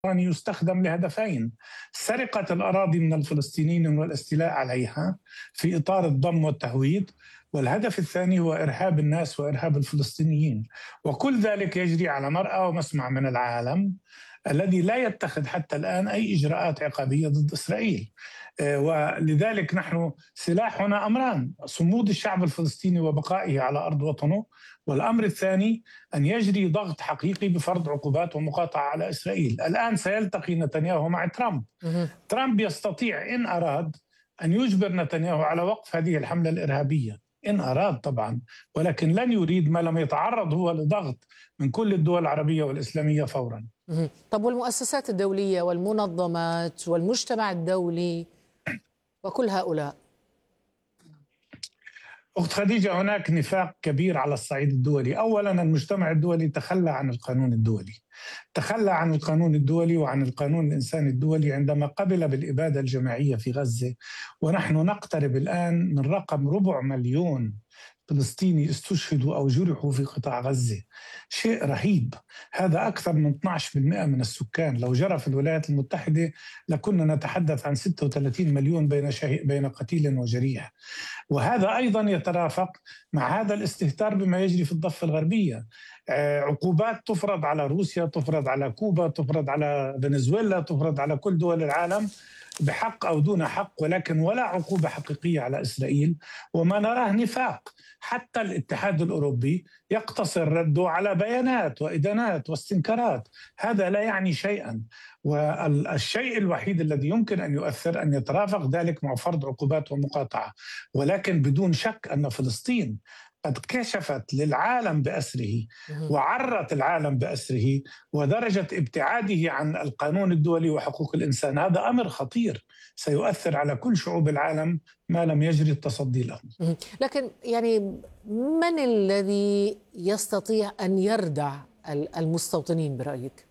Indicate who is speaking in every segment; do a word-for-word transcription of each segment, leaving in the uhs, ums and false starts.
Speaker 1: يستخدم لهدفين: سرقة الأراضي من الفلسطينيين والاستيلاء عليها في إطار الضم والتهويد، والهدف الثاني هو إرهاب الناس وإرهاب الفلسطينيين. وكل ذلك يجري على مرأى ومسمع من العالم الذي لا يتخذ حتى الآن أي إجراءات عقابية ضد إسرائيل. ولذلك نحن سلاحنا أمران: صمود الشعب الفلسطيني وبقائه على أرض وطنه، والأمر الثاني أن يجري ضغط حقيقي بفرض عقوبات ومقاطعة على إسرائيل. الآن سيلتقي نتنياهو مع ترامب. ترامب يستطيع إن أراد أن يجبر نتنياهو على وقف هذه الحملة الإرهابية، إن أراد طبعا، ولكن لن يريد ما لم يتعرض هو لضغط من كل الدول العربية والإسلامية فورا.
Speaker 2: طب والمؤسسات الدولية والمنظمات والمجتمع الدولي وكل هؤلاء؟
Speaker 1: أخت خديجة، هناك نفاق كبير على الصعيد الدولي. أولا، المجتمع الدولي تخلى عن القانون الدولي تخلى عن القانون الدولي وعن القانون الإنساني الدولي عندما قبل بالإبادة الجماعية في غزة، ونحن نقترب الآن من رقم ربع مليون فلسطيني استشهدوا أو جرحوا في قطاع غزة. شيء رهيب، هذا أكثر من اثني عشر بالمئة من السكان. لو جرى في الولايات المتحدة لكنا نتحدث عن ستة وثلاثين مليون بين شهيد بين قتيل وجريح. وهذا أيضا يترافق مع هذا الاستهتار بما يجري في الضفة الغربية. عقوبات تفرض على روسيا، تفرض على كوبا، تفرض على فنزويلا، تفرض على كل دول العالم بحق أو دون حق، ولكن ولا عقوبة حقيقية على إسرائيل. وما نراه نفاق. حتى الاتحاد الأوروبي يقتصر رده على بيانات وإدانات واستنكارات. هذا لا يعني شيئا. والشيء الوحيد الذي يمكن أن يؤثر أن يترافق ذلك مع فرض عقوبات ومقاطعة. ولكن بدون شك أن فلسطين قد كشفت للعالم بأسره وعرت العالم بأسره ودرجة ابتعاده عن القانون الدولي وحقوق الإنسان. هذا أمر خطير سيؤثر على كل شعوب العالم ما لم يجري التصدي له.
Speaker 2: لكن يعني من الذي يستطيع أن يردع المستوطنين برأيك؟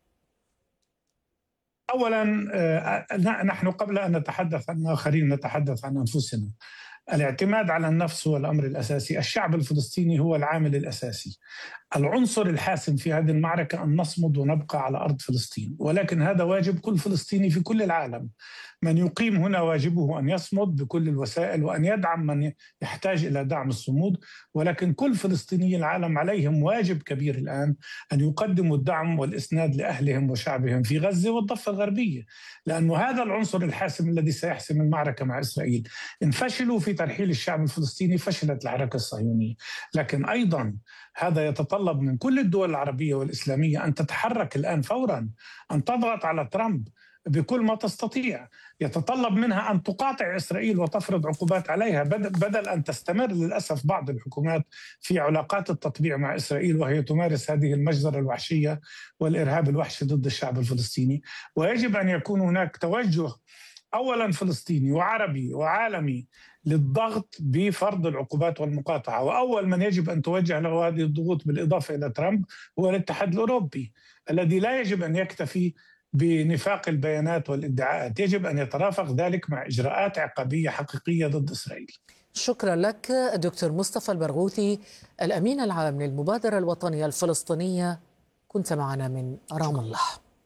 Speaker 1: أولا، نحن قبل أن نتحدث عن آخرين نتحدث عن أنفسنا. الاعتماد على النفس هو الأمر الأساسي. الشعب الفلسطيني هو العامل الأساسي، العنصر الحاسم في هذه المعركة، أن نصمد ونبقى على أرض فلسطين. ولكن هذا واجب كل فلسطيني في كل العالم. من يقيم هنا واجبه أن يصمد بكل الوسائل وأن يدعم من يحتاج إلى دعم الصمود. ولكن كل فلسطيني العالم عليهم واجب كبير الآن أن يقدموا الدعم والإسناد لأهلهم وشعبهم في غزة والضفة الغربية، لأنه هذا العنصر الحاسم الذي سيحسم المعركة مع إسرائيل. إن فشلوا في ترحيل الشعب الفلسطيني فشلت الحركة الصهيونية. لكن أيضا هذا يتطلب من كل الدول العربية والإسلامية أن تتحرك الآن فورا، أن تضغط على ترامب بكل ما تستطيع. يتطلب منها أن تقاطع إسرائيل وتفرض عقوبات عليها، بدل أن تستمر للأسف بعض الحكومات في علاقات التطبيع مع إسرائيل وهي تمارس هذه المجزرة الوحشية والإرهاب الوحشي ضد الشعب الفلسطيني. ويجب أن يكون هناك توجه أولا فلسطيني وعربي وعالمي للضغط بفرض العقوبات والمقاطعة. وأول من يجب أن توجه له هذه الضغوط بالإضافة إلى ترامب هو الاتحاد الأوروبي، الذي لا يجب أن يكتفي بنفاق البيانات والادعاءات، يجب أن يترافق ذلك مع إجراءات عقابية حقيقية ضد إسرائيل.
Speaker 2: شكرا لك دكتور مصطفى البرغوثي، الأمين العام للمبادرة الوطنية الفلسطينية، كنت معنا من رام الله.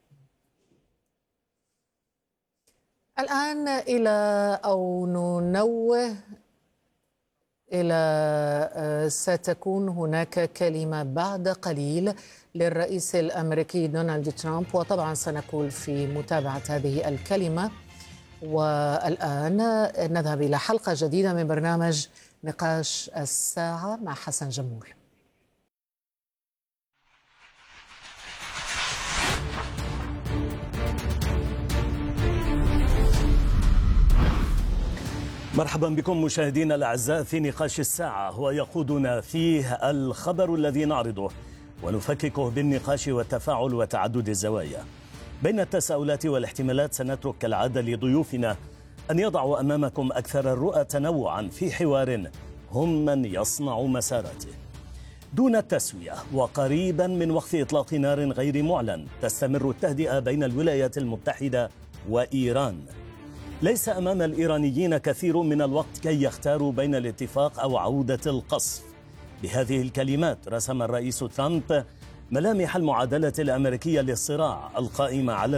Speaker 2: الآن إلى أو ننوه إلى ستكون هناك كلمة بعد قليل للرئيس الأمريكي دونالد ترامب، وطبعا سنكون في متابعة هذه الكلمة. والآن نذهب إلى حلقة جديدة من برنامج نقاش الساعة مع حسن جمول.
Speaker 3: مرحبا بكم مشاهدينا الأعزاء في نقاش الساعة، ويقودنا فيه الخبر الذي نعرضه ونفككه بالنقاش والتفاعل وتعدد الزوايا. بين التساؤلات والاحتمالات سنترك كالعادة لضيوفنا أن يضعوا أمامكم أكثر الرؤى تنوعا في حوار هم من يصنع مساراته. دون التسوية وقريبا من وقف إطلاق نار غير معلن تستمر التهدئة بين الولايات المتحدة وإيران. ليس أمام الإيرانيين كثير من الوقت كي يختاروا بين الاتفاق أو عودة القصف. بهذه الكلمات رسم الرئيس ترامب ملامح المعادلة الأمريكية للصراع القائمة على